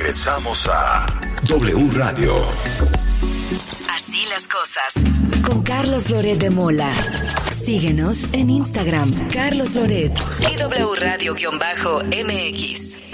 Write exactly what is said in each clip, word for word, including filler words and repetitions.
Regresamos a W Radio. Así las cosas. Con Carlos Loret de Mola. Síguenos en Instagram, Carlos Loret y W Radio-M X.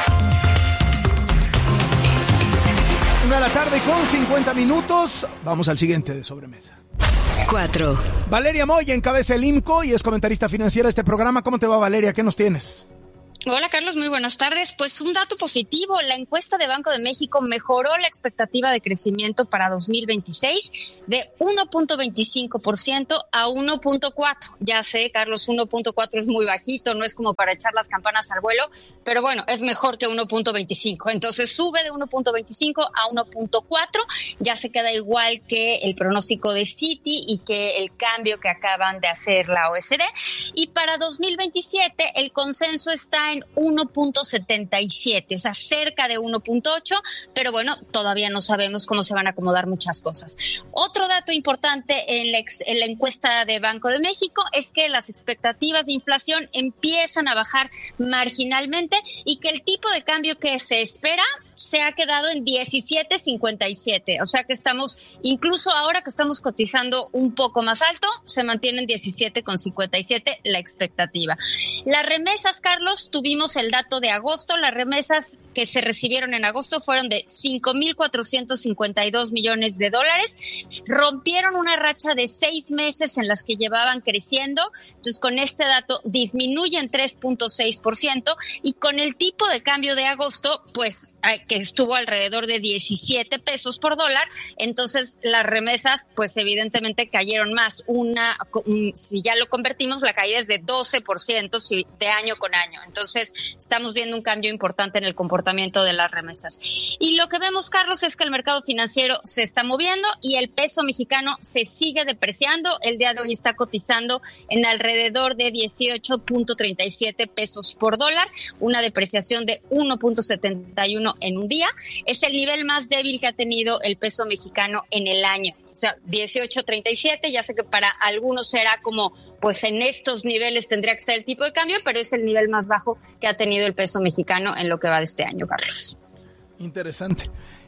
Una de la tarde con cincuenta minutos. Vamos al siguiente de sobremesa. cuatro. Valeria Moya encabeza el I M C O y es comentarista financiera de este programa. ¿Cómo te va, Valeria? ¿Qué nos tienes? Hola Carlos, muy buenas tardes. Pues un dato positivo, la encuesta de Banco de México mejoró la expectativa de crecimiento para dos mil veintiséis de uno punto veinticinco por ciento a uno punto cuatro. Ya sé, Carlos, uno punto cuatro es muy bajito, no es como para echar las campanas al vuelo, pero bueno, es mejor que uno punto veinticinco. Entonces sube de uno punto veinticinco a uno punto cuatro, ya se queda igual que el pronóstico de Citi y que el cambio que acaban de hacer la O E C D. Y para dos mil veintisiete el consenso está en uno punto setenta y siete, o sea, cerca de uno punto ocho, pero bueno, todavía no sabemos cómo se van a acomodar muchas cosas. Otro dato importante en la, ex, en la encuesta de Banco de México es que las expectativas de inflación empiezan a bajar marginalmente y que el tipo de cambio que se espera se ha quedado en diecisiete cincuenta y siete, o sea que estamos, incluso ahora que estamos cotizando un poco más alto, se mantiene en diecisiete cincuenta y siete la expectativa. Las remesas, Carlos, tuvimos el dato de agosto, las remesas que se recibieron en agosto fueron de cinco mil cuatrocientos cincuenta y dos millones de dólares, rompieron una racha de seis meses en las que llevaban creciendo, entonces con este dato disminuyen tres punto seis por ciento y con el tipo de cambio de agosto, pues que estuvo alrededor de diecisiete pesos por dólar, entonces las remesas pues evidentemente cayeron más, una un, si ya lo convertimos la caída es de doce por ciento si, de año con año, entonces estamos viendo un cambio importante en el comportamiento de las remesas. Y lo que vemos, Carlos, es que el mercado financiero se está moviendo y el peso mexicano se sigue depreciando, el día de hoy está cotizando en alrededor de dieciocho punto treinta y siete pesos por dólar, una depreciación de uno punto setenta y uno en un día, es el nivel más débil que ha tenido el peso mexicano en el año, o sea, dieciocho treinta y siete, ya sé que para algunos será como, pues en estos niveles tendría que ser el tipo de cambio, pero es el nivel más bajo que ha tenido el peso mexicano en lo que va de este año, Carlos. Interesante.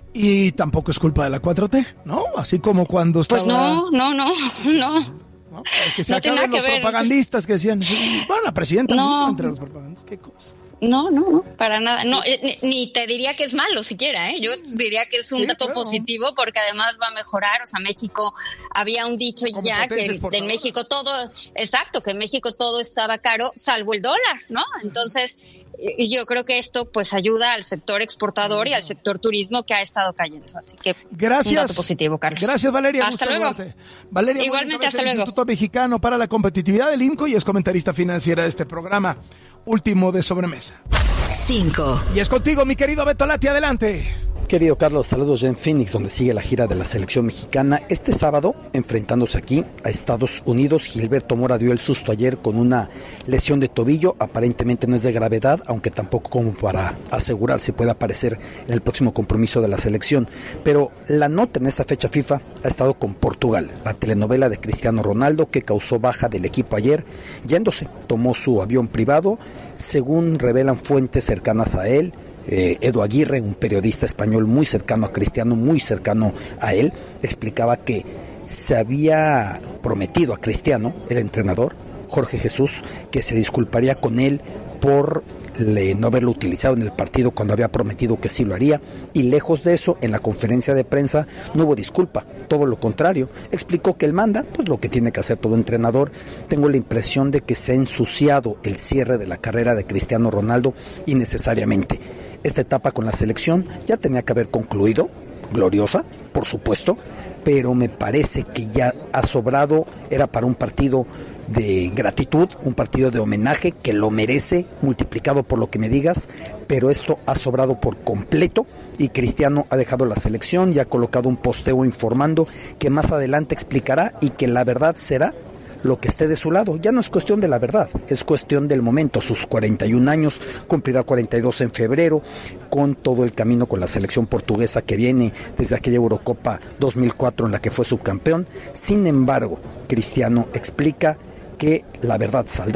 Y tampoco es culpa de la cuatro T, ¿no? Así como cuando estaba... Pues no, no, no, no. ¿No? Que se no tiene acaban nada los que ver. propagandistas que decían, bueno, la presidenta no. misma entre los propagandistas, qué cosa. No, no, no, para nada. No, ni, ni te diría que es malo siquiera, ¿eh? Yo diría que es un sí, dato claro. positivo porque además va a mejorar. O sea, México, había un dicho Como ya que en México todo, exacto, que en México todo estaba caro, salvo el dólar, ¿no? Entonces, yo creo que esto pues ayuda al sector exportador y al sector turismo que ha estado cayendo. Así que gracias. Un dato positivo, Carlos. Gracias, Valeria. Hasta luego. Valeria, igualmente, hasta el luego. Instituto Mexicano para la Competitividad del I M C O y es comentarista financiera de este programa. Último de sobremesa. cinco. Y es contigo, mi querido Beto Lati, adelante. Querido Carlos, saludos ya en Phoenix, donde sigue la gira de la selección mexicana. Este sábado, enfrentándose aquí a Estados Unidos, Gilberto Mora dio el susto ayer con una lesión de tobillo. Aparentemente no es de gravedad, aunque tampoco como para asegurar si puede aparecer en el próximo compromiso de la selección. Pero la nota en esta fecha FIFA ha estado con Portugal, la telenovela de Cristiano Ronaldo que causó baja del equipo ayer. Yéndose, tomó su avión privado, según revelan fuentes cercanas a él. Eh, Edu Aguirre, un periodista español muy cercano a Cristiano, muy cercano a él, explicaba que se había prometido a Cristiano, el entrenador, Jorge Jesús, que se disculparía con él por le, no haberlo utilizado en el partido cuando había prometido que sí lo haría, y lejos de eso, en la conferencia de prensa no hubo disculpa, todo lo contrario, explicó que él manda, pues lo que tiene que hacer todo entrenador. Tengo la impresión de que se ha ensuciado el cierre de la carrera de Cristiano Ronaldo innecesariamente. Esta etapa con la selección ya tenía que haber concluido, gloriosa, por supuesto, pero me parece que ya ha sobrado, era para un partido de gratitud, un partido de homenaje que lo merece, multiplicado por lo que me digas, pero esto ha sobrado por completo y Cristiano ha dejado la selección y ha colocado un posteo informando que más adelante explicará y que la verdad será lo que esté de su lado. Ya no es cuestión de la verdad, es cuestión del momento. Sus cuarenta y un años, cumplirá cuarenta y dos en febrero, con todo el camino con la selección portuguesa que viene desde aquella Eurocopa dos mil cuatro en la que fue subcampeón. Sin embargo, Cristiano explica que la verdad saldrá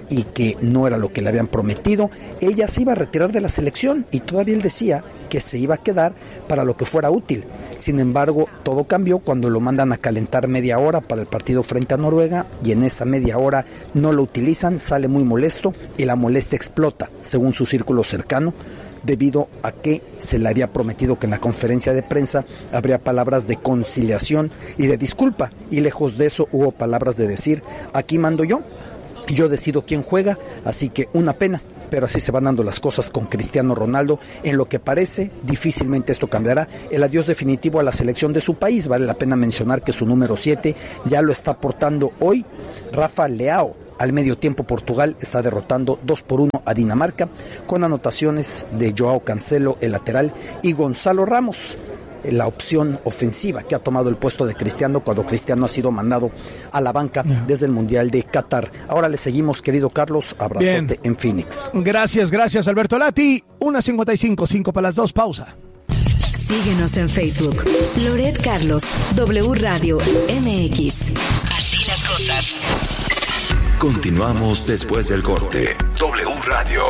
y que no era lo que le habían prometido. Ella se iba a retirar de la selección y todavía él decía que se iba a quedar para lo que fuera útil. Sin embargo, todo cambió cuando lo mandan a calentar media hora para el partido frente a Noruega y en esa media hora no lo utilizan, sale muy molesto y la molestia explota, según su círculo cercano, debido a que se le había prometido que en la conferencia de prensa habría palabras de conciliación y de disculpa, y lejos de eso hubo palabras de decir, aquí mando yo, yo decido quién juega, así que una pena, pero así se van dando las cosas con Cristiano Ronaldo. En lo que parece, difícilmente esto cambiará. El adiós definitivo a la selección de su país. Vale la pena mencionar que su número siete ya lo está portando hoy Rafa Leao. Al medio tiempo, Portugal está derrotando dos por uno a Dinamarca, con anotaciones de Joao Cancelo, el lateral, y Gonzalo Ramos, la opción ofensiva que ha tomado el puesto de Cristiano cuando Cristiano ha sido mandado a la banca desde el Mundial de Qatar. Ahora le seguimos, querido Carlos, abrazote. Bien. En Phoenix. Gracias, gracias Alberto Lati. una cincuenta y cinco, cinco para las dos, pausa. Síguenos en Facebook, Loret Carlos, W Radio M X. Así las cosas. Continuamos después del corte. W Radio.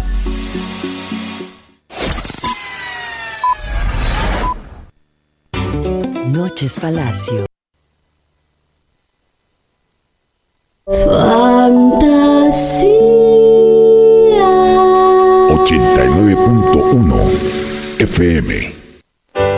Noches Palacio. Fantasía. ochenta y nueve punto uno F M.